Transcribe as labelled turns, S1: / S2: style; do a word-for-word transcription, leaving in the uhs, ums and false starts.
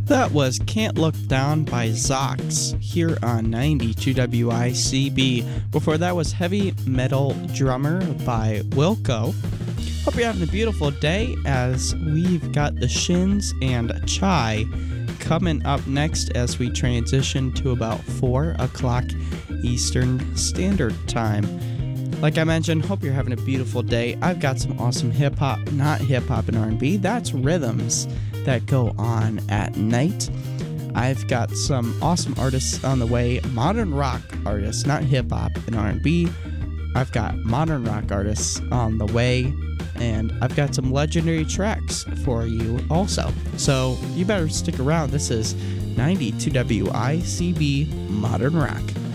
S1: That was Can't Look Down by Zox here on ninety-two W I C B. Before that was Heavy Metal Drummer by Wilco. Hope you're having a beautiful day as we've got the Shins and Chai coming up next as we transition to about four o'clock Eastern Standard Time. Like I mentioned, hope you're having a beautiful day. I've got some awesome hip-hop, not hip-hop and R and B, that's rhythms that go on at night. I've got some awesome artists on the way, modern rock artists, not hip-hop and R and B. I've got modern rock artists on the way, and I've got some legendary tracks for you also. So you better stick around. This is ninety-two W I C B Modern Rock.